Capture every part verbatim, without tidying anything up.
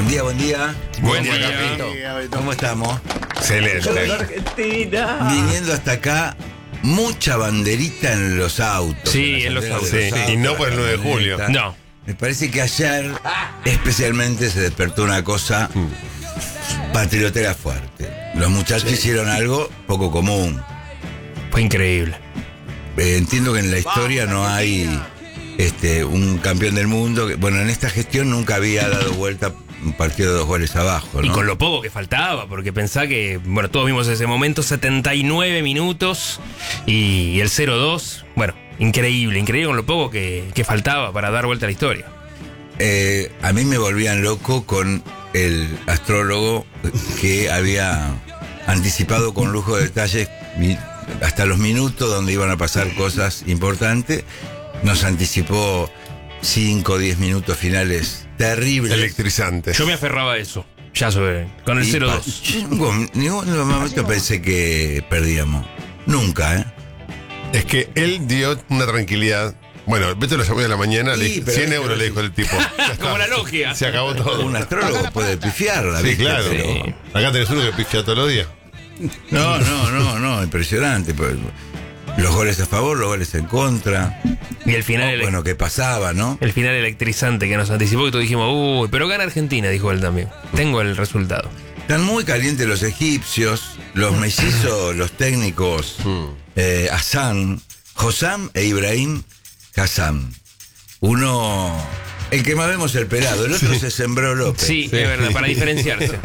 Buen día, buen día. Buen día, Capito. ¿Cómo estamos? Excelente. Argentina. Viniendo hasta acá, mucha banderita en los autos. Sí, las en los banderas autos, de sí. autos, Y no por el la nueve de julio. camioneta. No. Me parece que ayer, especialmente, se despertó una cosa patriotera fuerte. Los muchachos hicieron algo poco común. Fue increíble. Eh, entiendo que en la historia no hay este, un campeón del mundo. Que, bueno, en esta gestión nunca había dado vuelta un partido de dos goles abajo, ¿no? Y con lo poco que faltaba, porque pensá que, bueno, todos vimos ese momento, setenta y nueve minutos y, y el cero dos, bueno, increíble, increíble con lo poco que, que faltaba para dar vuelta a la historia. Eh, a mí me volvían loco con el astrólogo que había anticipado con lujo de detalles mi- hasta los minutos donde iban a pasar cosas importantes. Nos anticipó cinco o diez minutos finales terribles. Electrizantes. Yo me aferraba a eso, ya sobre, con el Y cero pa- dos. yo en ningún ningún momento pensé que perdíamos. Nunca, ¿eh? Es que él dio una tranquilidad. Bueno, Beto lo llamó de la mañana, le Sí, dije, pero cien es- euros le dijo el tipo. Ya está. Como la logia. Se acabó todo. Un astrólogo puede pifiarla, Sí, ¿viste? claro. Pero- Acá tenés uno que pifia todos los días. No, no, no, no, impresionante. pues, Los goles a favor, los goles en contra. Y el final, ele- Bueno, ¿qué pasaba, no? el final electrizante que nos anticipó, que todos dijimos, uy, pero gana Argentina, dijo él también. Tengo el resultado. Están muy calientes los egipcios, los mellizos, los técnicos, eh, Hassan, Hossam e Ibrahim Hassan. Uno, el que más vemos el pelado, el otro se sembró López. Sí, es verdad, para diferenciarse.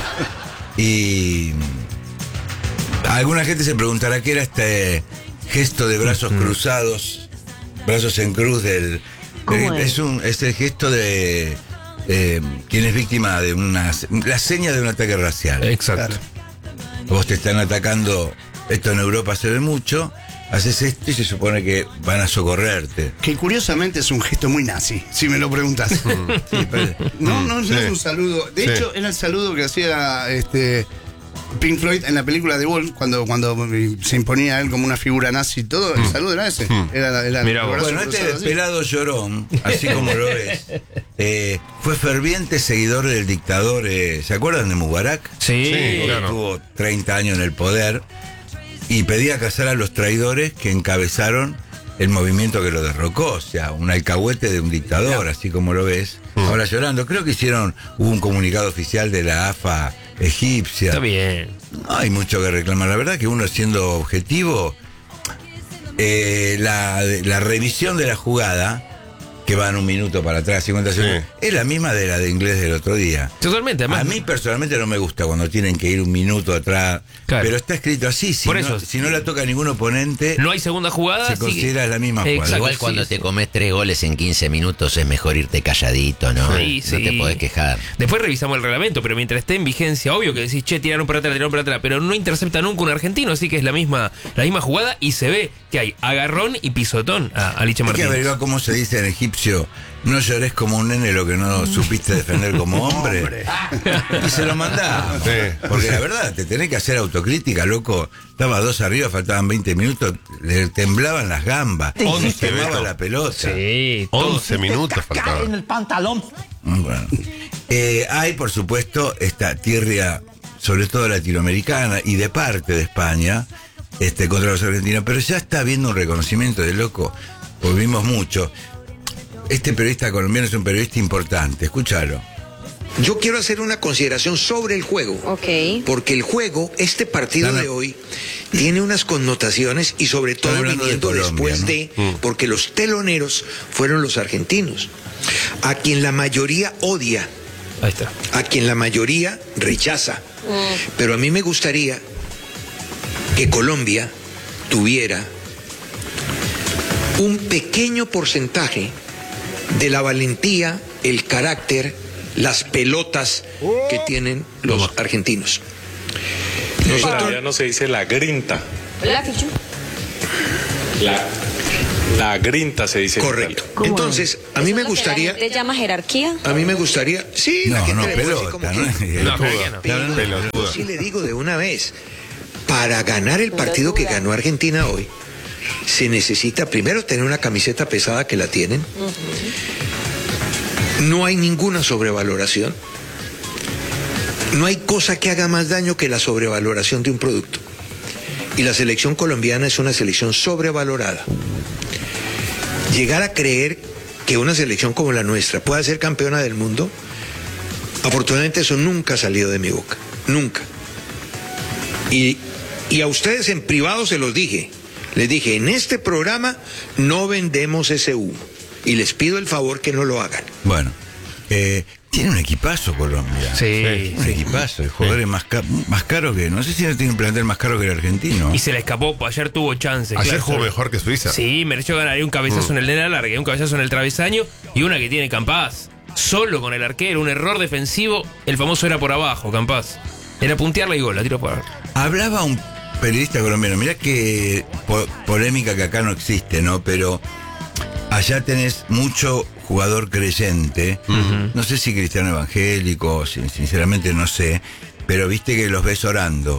Y alguna gente se preguntará qué era este gesto de brazos cruzados, brazos en cruz del. ¿Cómo eh, es? es un es el gesto de eh, quien es víctima de una la seña de un ataque racial. Exacto. Vos te están atacando, esto en Europa se ve mucho, haces esto y se supone que van a socorrerte. Que curiosamente es un gesto muy nazi, si me lo preguntas. Sí, pero- No, no, no Sí. es un saludo. De Sí. hecho, era el saludo que hacía este Pink Floyd en la película de Wall, cuando, cuando se imponía a él como una figura nazi y todo. El saludo era ese. Era, era Mirá el vos. brazo Bueno, este cruzado así. pelado llorón, así como lo ves, eh, fue ferviente seguidor del dictador. eh, ¿Se acuerdan de Mubarak? Sí, Sí, claro. Estuvo treinta años en el poder y pedía cazar a los traidores que encabezaron el movimiento que lo derrocó. O sea, un alcahuete de un dictador, así como lo ves. Ahora llorando. Creo que hicieron, hubo un comunicado oficial de la A F A egipcia. está bien. No hay mucho que reclamar. La verdad que uno siendo objetivo, eh, la, la revisión de la jugada, que van un minuto para atrás, cincuenta segundos, es la misma de la de inglés del otro día. Totalmente, además. A mí personalmente no me gusta cuando tienen que ir un minuto atrás, Claro. pero está escrito así. Si, Por no, eso. si no la toca ningún oponente, No hay segunda jugada. se así que- considera la misma jugada. Exacto, Igual sí, cuando sí. te comes tres goles en quince minutos es mejor irte calladito, ¿no? Sí, No sí. te podés quejar. Después revisamos el reglamento, pero mientras esté en vigencia, obvio que decís, che, tiraron para atrás, tiraron para atrás, pero no intercepta nunca un argentino, así que es la misma, la misma jugada y se ve que hay agarrón y pisotón a, a Licha Hay que Martínez. averiguar cómo se dice en egipcio: no llores como un nene lo que no supiste defender como hombre. Y se lo mandamos. Sí. Porque la verdad, te tenés que hacer autocrítica, loco. Estaba dos arriba, faltaban veinte minutos, le temblaban las gambas, Once, se quemaba Beto. la pelota. Sí, todo. once minutos faltaban. el pantalón. Bueno. Eh, hay, por supuesto, esta tirria, sobre todo latinoamericana y de parte de España, este, contra los argentinos, pero ya está habiendo un reconocimiento de loco, porque vimos mucho. Este periodista colombiano es un periodista importante, escúchalo. Yo quiero hacer una consideración sobre el juego. Ok. Porque el juego, este partido Están a- de hoy, tiene unas connotaciones y sobre Están todo hablando de viniendo Colombia, después ¿no? de, porque los teloneros fueron los argentinos, a quien la mayoría odia, Ahí está. a quien la mayoría rechaza. Pero a mí me gustaría que Colombia tuviera un pequeño porcentaje de la valentía, el carácter, las pelotas que tienen los argentinos. En Nosotros, italiano se dice la grinta. Hola, Fichu. La, la grinta se dice. en correcto. italiano. Entonces, a mí me ¿Te gustaría, llama jerarquía? a mí me gustaría, sí, la No, gente no, le puede decir como pelota, ¿no? quiera. No, creo que no. Pero Pelotuda. yo sí le digo de una vez, para ganar el partido que ganó Argentina hoy, se necesita primero tener una camiseta pesada, que la tienen. No hay ninguna sobrevaloración. No hay cosa que haga más daño que la sobrevaloración de un producto. Y la selección colombiana es una selección sobrevalorada. Llegar a creer que una selección como la nuestra pueda ser campeona del mundo, afortunadamente eso nunca ha salido de mi boca. Nunca. Y, y a ustedes en privado se los dije. Les dije, en este programa no vendemos ese humo. Y les pido el favor que no lo hagan. Bueno, eh, tiene un equipazo Colombia. Sí, Un sí. equipazo. El jugador es más, ca- más caro que... No sé si no tiene un plantel más caro que el argentino. Y se le escapó, pues ayer tuvo chance. Ayer claro. jugó mejor que Suiza. Sí, mereció ganar. Hay un cabezazo en el de la larga, un cabezazo en el travesaño y una que tiene Campaz. Solo con el arquero, un error defensivo. El famoso era por abajo, Campaz. Era puntearla y gol, la tiró por abajo. Hablaba un periodista colombiano, mirá que po- polémica que acá no existe, ¿no? Pero allá tenés mucho jugador creyente, no sé si cristiano evangélico, sin- sinceramente no sé, pero viste que los ves orando.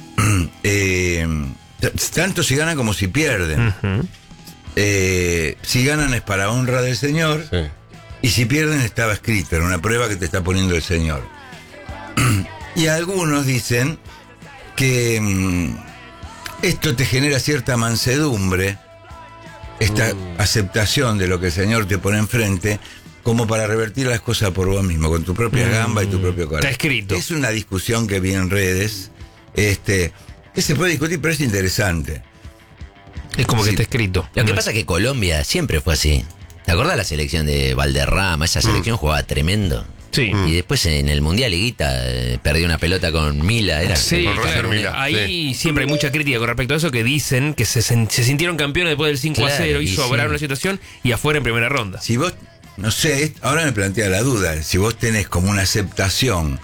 Eh, t- tanto si ganan como si pierden. Eh, si ganan es para honra del Señor, Sí. y si pierden estaba escrito, era una prueba que te está poniendo el Señor. Y algunos dicen que mm, esto te genera cierta mansedumbre, esta aceptación de lo que el Señor te pone enfrente, como para revertir las cosas por vos mismo, con tu propia gamba y tu propio corazón. Está escrito. Es una discusión que vi en redes, este, que se puede discutir, pero es interesante. Es como que Sí. está escrito. Lo que pasa es que Colombia siempre fue así. ¿Te acordás la selección de Valderrama? Esa selección jugaba tremendo. Sí. Y después en el Mundial Liguita eh, perdió una pelota con Mila. Era Sí, Con Roger claro. Mila, Ahí siempre hay mucha crítica con respecto a eso, que dicen que se, sen- se sintieron campeones después del cinco a cero Claro, y y sobraron sí. la situación y afuera en primera ronda. Si vos, no sé, ahora me plantea la duda, si vos tenés como una aceptación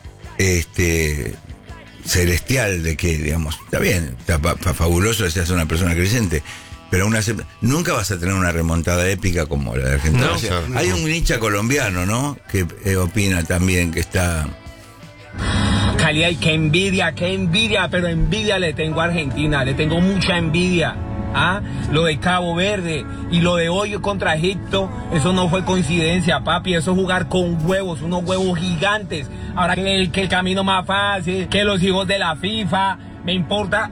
este celestial de que, digamos, está bien, está fa- fa- fabuloso que seas una persona creyente, pero una acep- nunca vas a tener una remontada épica como la de Argentina. No, O sea, no. hay un hincha colombiano, ¿no? Que eh, opina también que está... Calidad y qué envidia, qué envidia, pero envidia le tengo a Argentina, le tengo mucha envidia. ¿Ah? Lo de Cabo Verde y lo de hoy contra Egipto, eso no fue coincidencia, papi, eso es jugar con huevos, unos huevos gigantes. Ahora que el, que el camino más fácil, que los hijos de la FIFA, me importa.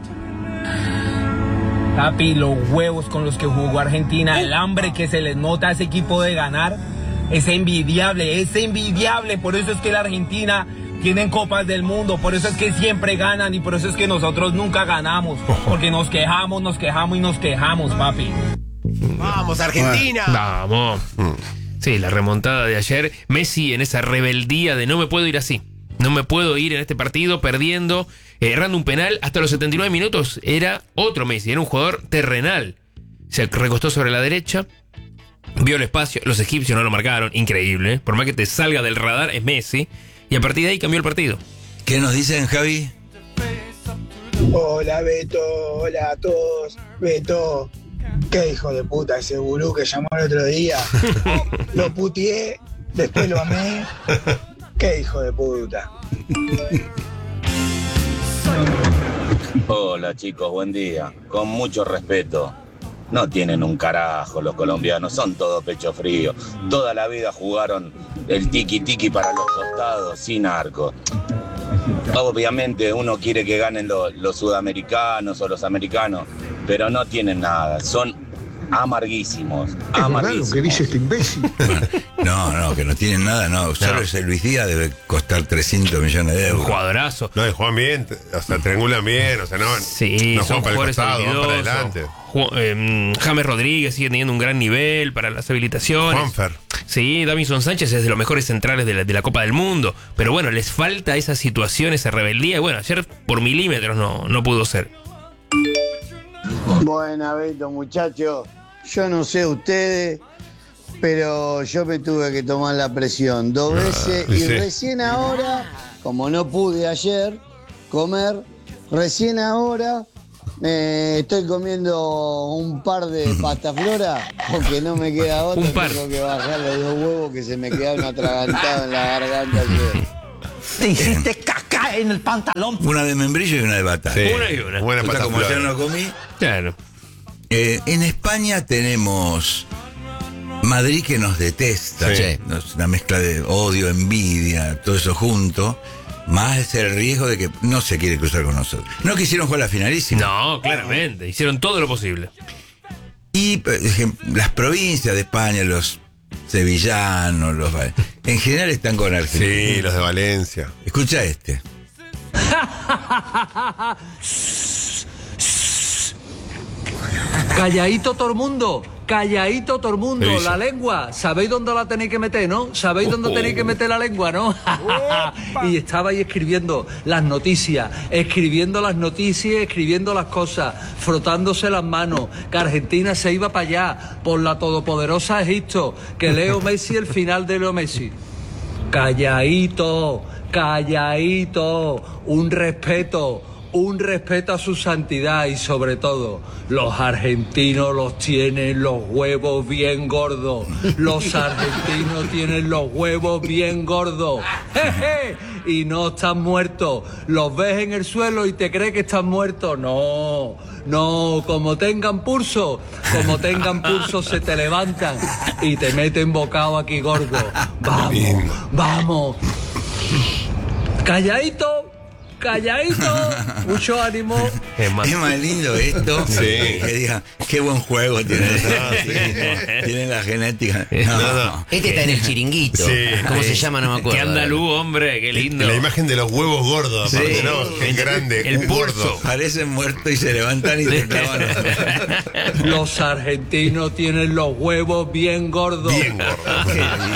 Papi, los huevos con los que jugó Argentina, el hambre que se les nota a ese equipo de ganar, es envidiable, es envidiable. Por eso es que la Argentina tienen copas del mundo, por eso es que siempre ganan y por eso es que nosotros nunca ganamos. Porque nos quejamos, nos quejamos y nos quejamos, papi. ¡Vamos, Argentina! Vamos. Sí, la remontada de ayer. Messi en esa rebeldía de no me puedo ir así. No me puedo ir en este partido perdiendo, eh, errando un penal. Hasta los setenta y nueve minutos era otro Messi, era un jugador terrenal. Se recostó sobre la derecha, vio el espacio. Los egipcios no lo marcaron, increíble. ¿eh? Por más que te salga del radar, es Messi. Y a partir de ahí cambió el partido. ¿Qué nos dicen, Javi? Hola Beto, hola a todos. Beto, qué hijo de puta ese gurú que llamó el otro día. Lo puteé, después lo amé. Qué hijo de puta. Hola chicos, buen día. Con mucho respeto. No tienen un carajo los colombianos, son todo pecho frío. Toda la vida jugaron el tiki tiki para los costados, sin arco. Obviamente uno quiere que ganen lo- los sudamericanos o los americanos, pero no tienen nada, son amarguísimos, amarguísimos. dice este imbécil? No, no, que no tienen nada, no. Solo No. ese Luis Díaz debe costar trescientos millones de Un euros. jugadorazo. No, y juegan bien, o sea, triangulan bien, o sea, no, Sí, no son juegan para el jugadores costado, van para habilidosos. adelante. Ju- eh, James Rodríguez sigue teniendo un gran nivel para las habilitaciones. Juanfer. Sí, Davinson Sánchez es de los mejores centrales de la, de la Copa del Mundo. Pero bueno, les falta esa situación, esa rebeldía. Y bueno, ayer por milímetros no, no pudo ser. Buena Beto, muchachos. Yo no sé ustedes, pero yo me tuve que tomar la presión dos veces y sí. recién ahora, como no pude ayer comer, recién ahora eh, estoy comiendo un par de pastaflora porque no me queda otra. Un par. Tengo que bajar los dos huevos que se me quedaron atragantados en la garganta ayer. Te hiciste caca en el pantalón. Una de membrillo y una de batata. Sí. Una y una. Buena Puta, como pataflora. ya no comí. Claro. Eh, en España tenemos Madrid que nos detesta. Sí. ¿no? Es una mezcla de odio, envidia, todo eso junto. más es el riesgo de que no se quiere cruzar con nosotros. No quisieron jugar la finalísima. No, claramente. Hicieron todo lo posible. Y por ejemplo, las provincias de España, los sevillanos, los en general están con Argentina. Sí, los de Valencia. Escucha este. Calladito todo el mundo, calladito todo el mundo, Sevilla. la lengua, ¿sabéis dónde la tenéis que meter, no? ¿Sabéis dónde tenéis que meter la lengua, no? Y estaba ahí escribiendo las noticias, escribiendo las noticias, escribiendo las cosas, frotándose las manos, que Argentina se iba para allá, por la todopoderosa Egipto, que Leo Messi, el final de Leo Messi. Calladito, calladito, un respeto. Un respeto a su santidad y sobre todo, los argentinos los tienen los huevos bien gordos. Los argentinos tienen los huevos bien gordos. ¡Jeje! Y no están muertos. Los ves en el suelo y te crees que están muertos. No, no, como tengan pulso, como tengan pulso se te levantan y te meten bocado aquí gordo. Vamos, vamos. Calladito. Calladito, mucho ánimo. Es más, es más lindo esto. Sí. Que digan, qué buen juego tienen. Ah, sí. Tienen la genética. No, no, no. Este está en el chiringuito. Sí. ¿Cómo sí. se llama? No me acuerdo. Qué andaluz, hombre, qué lindo. La imagen de los huevos gordos, aparte, sí. ¿no? Qué grande. El pulso. Parecen muertos y se levantan y se clavan. Los argentinos tienen los huevos bien gordos. Bien gordos.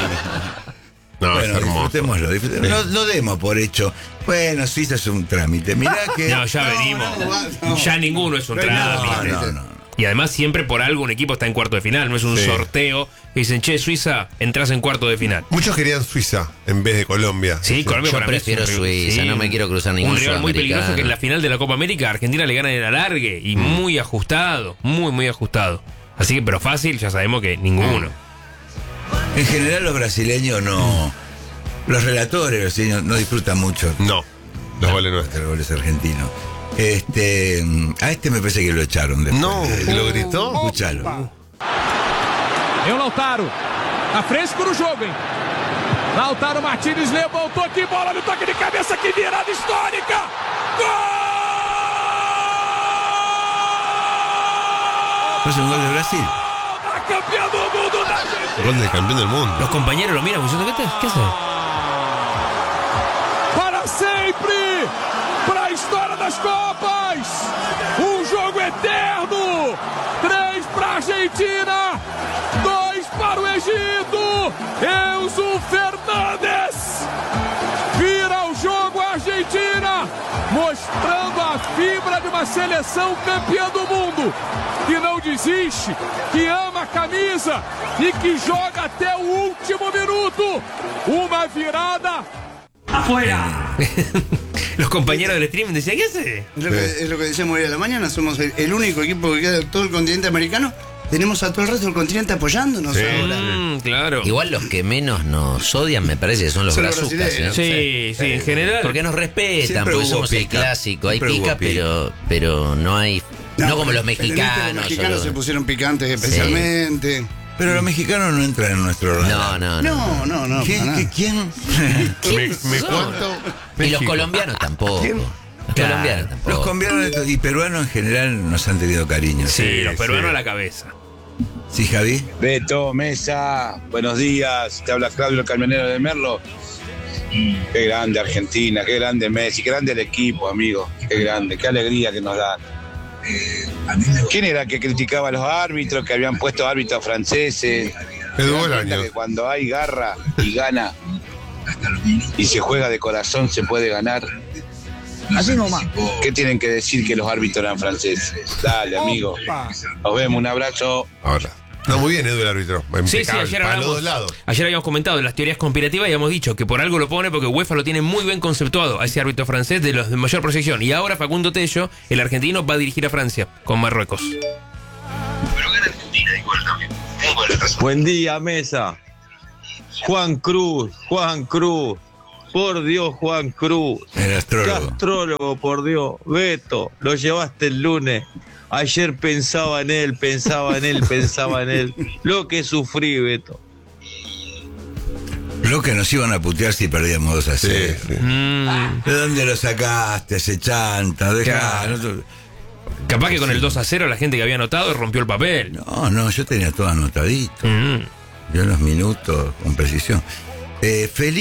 No, bueno, es hermoso. Disfrutémoslo, disfrutémoslo. No, no demos por hecho. Bueno, Suiza es un trámite. Mirá que. No, ya no, venimos. No, no. Ya ninguno es un no, trámite. No, no, no. Y además, siempre por algo un equipo está en cuarto de final. No es un sí. sorteo. Y dicen, che, Suiza, entras en cuarto de final. Muchos querían Suiza en vez de Colombia. Sí, sí. Colombia Yo para prefiero mí Suiza, sí. no me quiero cruzar ningún Un rival muy peligroso que en la final de la Copa América Argentina le gana en el alargue. Y mm. muy ajustado. Muy, muy ajustado. Así que, pero fácil, ya sabemos que ninguno. Mm. En general, los brasileños no. Mm. Los relatores los no, no disfrutan mucho. No, los goles nuestros. Los goles argentinos. Este, a este me parece que lo echaron después. No, de, ¿lo gritó? Escuchalo. É o Lautaro. À frente pro jogo, hein? Lautaro Martínez levantou aqui, bola no toque de cabeça, que virada histórica! Gol! ¿No es un gol de Brasil? Campeão do mundo da Argentina. Gol del campeón del mundo. Los compañeros lo miran diciendo, ¿qué, ¿qué hace? Para sempre! Para a história das Copas! Um jogo eterno! Três para a Argentina! Dois para o Egito! Enzo Fernandes! Vira o jogo a Argentina! Mostrando a fibra de uma seleção campeã do mundo! Que não desiste, que ama a camisa e que joga até o último minuto. Uma virada afuera. Los compañeros del streaming decían, ¿qué hace? Es lo que, es lo que decíamos hoy a la mañana, somos el, el único equipo que queda de todo el continente americano. Tenemos a todo el resto del continente apoyándonos sí. ahora. Mm, claro. Igual los que menos nos odian me parece que son los son los brazucas. brasileños. ¿eh? Sí, sí, en general. Porque nos respetan, Siempre porque hubo somos pica. el clásico. Hay Siempre pica, hubo pica. pero, pero no hay... No, no como los mexicanos. Los mexicanos o se los- pusieron picantes especialmente. Sí. Pero los mexicanos no entran en nuestro radar. No, no, no. No, no, no. ¿Quién? para ¿Qué- nada. ¿Quién? Me, me cuento. Y los México. colombianos tampoco. ¿Quién? Los Claro. colombianos tampoco. Los colombianos y peruanos en general nos han tenido cariño. Sí, Sí, los peruanos sí. a la cabeza. ¿Sí, Javi? Beto, Mesa, buenos días. Te habla Claudio, el camionero de Merlo. Qué grande Argentina, qué grande Messi, qué grande el equipo, amigo. Qué grande, qué alegría que nos dan. ¿Quién era que criticaba a los árbitros, que habían puesto árbitros franceses? Edu ¿Te das cuenta Bolaños. que cuando hay garra y gana y se juega de corazón se puede ganar? Así nomás. ¿Qué tienen que decir que los árbitros eran franceses? Dale, amigo. Nos vemos, un abrazo. Ahora. No, muy bien, Edu, el árbitro. Sí, sí, Impecable, ayer para los hablamos, dos lados. ayer habíamos comentado en las teorías conspirativas y habíamos dicho que por algo lo pone porque UEFA lo tiene muy bien conceptuado a ese árbitro francés de los de mayor proyección. Y ahora Facundo Tello, el argentino, va a dirigir a Francia con Marruecos. Buen día, mesa. Juan Cruz, Juan Cruz. Por Dios, Juan Cruz. El astrólogo. Qué astrólogo, por Dios. Beto, lo llevaste el lunes. Ayer pensaba en él, pensaba en él, pensaba en él. Lo que sufrí, Beto. Creo que nos iban a putear si perdíamos dos a cero. Sí, sí. Mm. ¿De dónde lo sacaste, ese chanta? Dejá, Claro. no- Capaz que con el dos a cero la gente que había anotado rompió el papel. No, no, yo tenía todo anotadito. Mm. Yo en los minutos, con precisión. Eh, Felipe